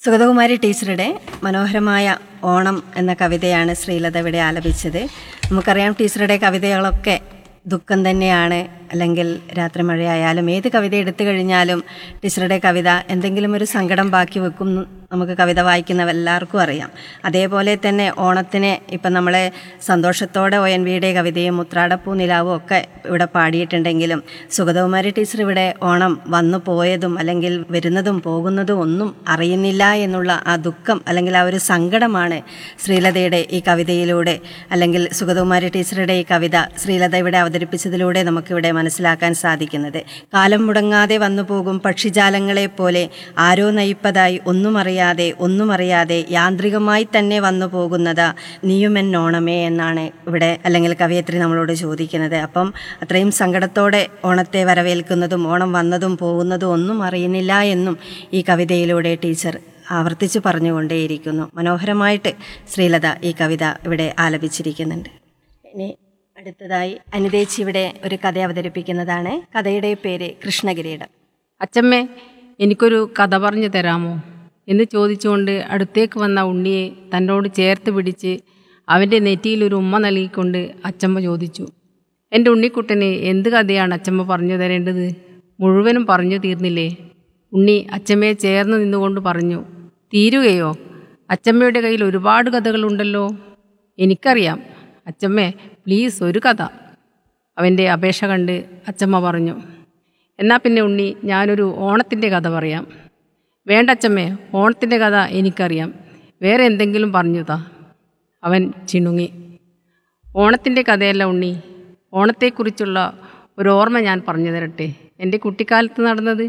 സുഗതകുമാരി ടീച്ചറുടെ മനോഹരമായ ഓണം എന്ന കവിതയാണ് ശ്രീലത ഇവിടെ ആലപിച്ചത്. നമുക്കറിയാം ടീച്ചറുടെ കവിതകളൊക്കെ ദുഃഖം തന്നെയാണ്, അല്ലെങ്കിൽ രാത്രി മഴയായാലും ഏത് കവിത എടുത്തു കഴിഞ്ഞാലും ടീച്ചറുടെ കവിത എന്തെങ്കിലും ഒരു സങ്കടം ബാക്കി വെക്കും. നമുക്ക് കവിത വായിക്കുന്ന എല്ലാവർക്കും അറിയാം. അതേപോലെ തന്നെ ഓണത്തിന് ഇപ്പം നമ്മളെ സന്തോഷത്തോടെ ONV കവിതയും ഉത്രാടപ്പൂ നിലാവും ഒക്കെ ഇവിടെ പാടിയിട്ടുണ്ടെങ്കിലും സുഗതകുമാരി ടീച്ചർ ഇവിടെ ഓണം വന്നു പോയതും അല്ലെങ്കിൽ വരുന്നതും പോകുന്നതും ഒന്നും അറിയുന്നില്ല എന്നുള്ള ആ ദുഃഖം അല്ലെങ്കിൽ ആ ഒരു സങ്കടമാണ് ശ്രീലതയുടെ ഈ കവിതയിലൂടെ അല്ലെങ്കിൽ സുഗതകുമാരി ടീച്ചറുടെ ഈ കവിത ശ്രീലത ഇവിടെ അവതരിപ്പിച്ചതിലൂടെ നമുക്കിവിടെ മനസ്സിലാക്കാൻ സാധിക്കുന്നത്. കാലം മുടങ്ങാതെ വന്നു പോകും പക്ഷിജാലങ്ങളെ പോലെ ആരോ നയിപ്പതായി ഒന്നും അറിയാതെ യാന്ത്രികമായി തന്നെ വന്നു പോകുന്നതാ നീയുമെൻ ഓണമേ എന്നാണ് ഇവിടെ അല്ലെങ്കിൽ കവയത്രി നമ്മളോട് ചോദിക്കുന്നത്. അപ്പം അത്രയും സങ്കടത്തോടെ ഓണത്തെ വരവേൽക്കുന്നതും ഓണം വന്നതും പോകുന്നതും ഒന്നും അറിയുന്നില്ല എന്നും ഈ കവിതയിലൂടെ ടീച്ചർ ആവർത്തിച്ച് പറഞ്ഞുകൊണ്ടേയിരിക്കുന്നു. മനോഹരമായിട്ട് ശ്രീലത ഈ കവിത ഇവിടെ ആലപിച്ചിരിക്കുന്നുണ്ട്. ഇനി അടുത്തതായി അനിതേച്ചി ഇവിടെ ഒരു കഥ അവതരിപ്പിക്കുന്നതാണ്. കഥയുടെ പേര് കൃഷ്ണകിരീടം. അച്ചമ്മേ, എനിക്കൊരു കഥ പറഞ്ഞു തരാമോ എന്ന് ചോദിച്ചുകൊണ്ട് അടുത്തേക്ക് വന്ന ഉണ്ണിയെ തന്നോട് ചേർത്ത് പിടിച്ച് അവൻ്റെ നെറ്റിയിലൊരു ഉമ്മ നൽകിക്കൊണ്ട് അച്ചമ്മ ചോദിച്ചു, എൻ്റെ ഉണ്ണിക്കുട്ടന് എന്ത് കഥയാണ് അച്ചമ്മ പറഞ്ഞു തരേണ്ടത്? മുഴുവനും പറഞ്ഞു തീർന്നില്ലേ? ഉണ്ണി അച്ചമ്മയെ ചേർന്ന് നിന്നുകൊണ്ട് പറഞ്ഞു. തീരുകയോ? അച്ചമ്മയുടെ കയ്യിൽ ഒരുപാട് കഥകളുണ്ടല്ലോ. എനിക്കറിയാം അച്ചമ്മേ, പ്ലീസ് ഒരു കഥ. അവൻ്റെ അപേക്ഷ കണ്ട് അച്ചമ്മ പറഞ്ഞു. എന്നാൽ പിന്നെ ഉണ്ണി, ഞാനൊരു ഓണത്തിൻ്റെ കഥ പറയാം. വേണ്ട അച്ചമ്മേ, ഓണത്തിൻ്റെ കഥ എനിക്കറിയാം, വേറെ എന്തെങ്കിലും പറഞ്ഞു താ. അവൻ ചിണുങ്ങി. ഓണത്തിൻ്റെ കഥയല്ല ഉണ്ണി, ഓണത്തെക്കുറിച്ചുള്ള ഒരോർമ്മ ഞാൻ പറഞ്ഞു തരട്ടെ, എൻ്റെ കുട്ടിക്കാലത്ത് നടന്നത്.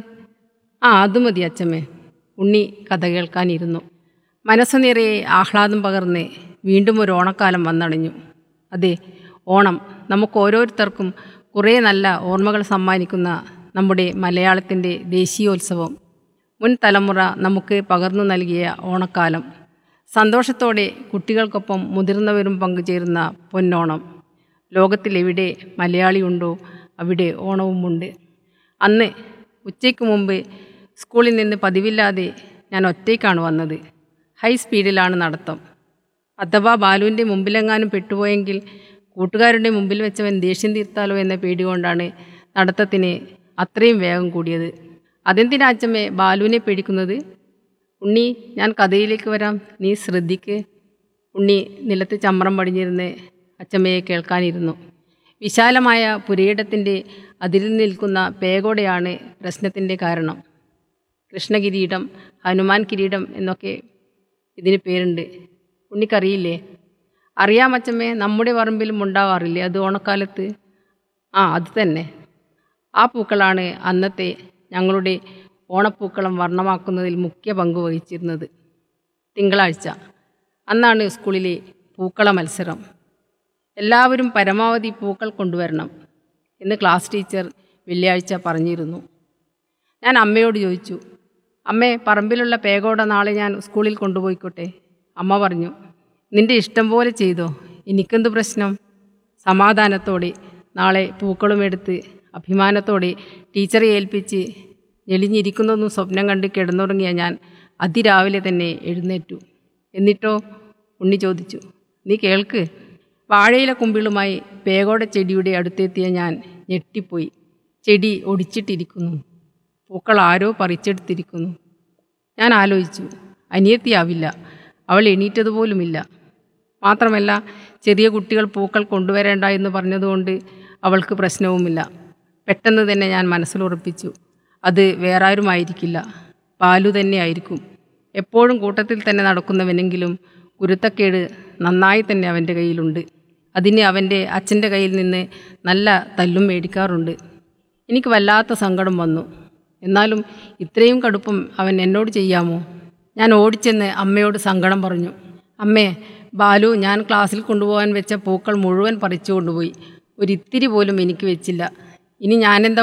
അത് മതി അച്ചമ്മേ. ഉണ്ണി കഥ കേൾക്കാനിരുന്നു. മനസ്സു നിറയെ ആഹ്ലാദം പകർന്ന് വീണ്ടും ഒരു ഓണക്കാലം വന്നണഞ്ഞു. അതെ, ഓണം നമുക്ക് ഓരോരുത്തർക്കും കുറേ നല്ല ഓർമ്മകൾ സമ്മാനിക്കുന്ന നമ്മുടെ മലയാളത്തിൻ്റെ ദേശീയോത്സവം. മുൻ തലമുറ നമുക്ക് പകർന്നു നൽകിയ ഓണക്കാലം. സന്തോഷത്തോടെ കുട്ടികൾക്കൊപ്പം മുതിർന്നവരും പങ്കുചേരുന്ന പൊന്നോണം. ലോകത്തിലെവിടെ മലയാളിയുണ്ടോ അവിടെ ഓണവുമുണ്ട്. അന്ന് ഉച്ചയ്ക്ക് മുമ്പ് സ്കൂളിൽ നിന്ന് പതിവില്ലാതെ ഞാൻ ഒറ്റയ്ക്കാണ് വന്നത്. ഹൈ സ്പീഡിലാണ് നടത്തം. അഥവാ ബാലുവിൻ്റെ മുമ്പിലെങ്ങാനും പെട്ടുപോയെങ്കിൽ കൂട്ടുകാരുടെ മുമ്പിൽ വെച്ചവൻ ദേഷ്യം തീർത്താലോ എന്ന പേടി കൊണ്ടാണ് നടത്തത്തിന് അത്രയും വേഗം കൂടിയത്. അതെന്തിനാ അച്ചമ്മേ ബാലുവിനെ പേടിക്കുന്നത്? ഉണ്ണി, ഞാൻ കഥയിലേക്ക് വരാം, നീ ശ്രദ്ധിക്ക്. ഉണ്ണി നിലത്ത് ചമ്രം പടിഞ്ഞിരുന്ന് അച്ചമ്മയെ കേൾക്കാനിരുന്നു. വിശാലമായ പുരയിടത്തിൻ്റെ അതിരിൽ നിൽക്കുന്ന പേഗോഡയാണ് പ്രശ്നത്തിൻ്റെ കാരണം. കൃഷ്ണകിരീടം, ഹനുമാൻ കിരീടം എന്നൊക്കെ ഇതിന് പേരുണ്ട്. ഉണ്ണിക്കറിയില്ലേ? അറിയാം അച്ചമ്മേ, നമ്മുടെ പറമ്പിലും ഉണ്ടാവാറില്ലേ അത് ഓണക്കാലത്ത്? അത് തന്നെ. ആ പൂക്കളാണ് അന്നത്തെ ഞങ്ങളുടെ ഓണപ്പൂക്കളം വർണ്ണമാക്കുന്നതിൽ മുഖ്യ പങ്ക് വഹിച്ചിരുന്നത്. തിങ്കളാഴ്ച അന്നാണ് സ്കൂളിലെ പൂക്കള മത്സരം. എല്ലാവരും പരമാവധി പൂക്കൾ കൊണ്ടുവരണം എന്ന് ക്ലാസ് ടീച്ചർ വെള്ളിയാഴ്ച പറഞ്ഞിരുന്നു. ഞാൻ അമ്മയോട് ചോദിച്ചു, അമ്മേ, പറമ്പിലുള്ള പേഗോഡ നാളെ ഞാൻ സ്കൂളിൽ കൊണ്ടുപോയിക്കോട്ടെ? അമ്മ പറഞ്ഞു, നിൻ്റെ ഇഷ്ടം പോലെ ചെയ്തോ, എനിക്കെന്ത് പ്രശ്നം. സമാധാനത്തോടെ നാളെ പൂക്കളുമെടുത്ത് അഭിമാനത്തോടെ ടീച്ചറെ ഏൽപ്പിച്ച് ഞെളിഞ്ഞിരിക്കുന്നൊന്നും സ്വപ്നം കണ്ട് കിടന്നുറങ്ങിയ ഞാൻ അതിരാവിലെ തന്നെ എഴുന്നേറ്റു. എന്നിട്ടോ? ഉണ്ണി ചോദിച്ചു. നീ കേൾക്ക്. വാഴയില കുമ്പിളുമായി പേഗോഡ ചെടിയുടെ അടുത്തെത്തിയ ഞാൻ ഞെട്ടിപ്പോയി. ചെടി ഒടിച്ചിട്ടിരിക്കുന്നു. പൂക്കൾ ആരോ പറിച്ചെടുത്തിരിക്കുന്നു. ഞാൻ ആലോചിച്ചു, അനിയത്തിയാവില്ല, അവൾ എണീറ്റതുപോലുമില്ല. മാത്രമല്ല, ചെറിയ കുട്ടികൾ പൂക്കൾ കൊണ്ടുവരേണ്ട എന്ന് പറഞ്ഞതുകൊണ്ട് അവൾക്ക് പ്രശ്നവുമില്ല. പെട്ടെന്ന് തന്നെ ഞാൻ മനസ്സിലുറപ്പിച്ചു, അത് വേറെ ആരുമായിരിക്കില്ല, ബാലു തന്നെ ആയിരിക്കും. എപ്പോഴും കൂട്ടത്തിൽ തന്നെ നടക്കുന്നവനെങ്കിലും കുരുത്തക്കേട് നന്നായി തന്നെ അവൻ്റെ കയ്യിലുണ്ട്. അതിന് അവൻ്റെ അച്ഛൻ്റെ കയ്യിൽ നിന്ന് നല്ല തല്ലും മേടിക്കാറുണ്ട്. എനിക്ക് വല്ലാത്ത സങ്കടം വന്നു. എന്നാലും ഇത്രയും കടുപ്പം അവൻ എന്നോട് ചെയ്യാമോ? ഞാൻ ഓടിച്ചെന്ന് അമ്മയോട് സങ്കടം പറഞ്ഞു. അമ്മേ, ബാലു ഞാൻ ക്ലാസ്സിൽ കൊണ്ടുപോകാൻ വെച്ച പൂക്കൾ മുഴുവൻ പറിച്ചു കൊണ്ടുപോയി. ഒരിത്തിരി പോലും എനിക്ക് വെച്ചില്ല. ഇനി ഞാനെന്താ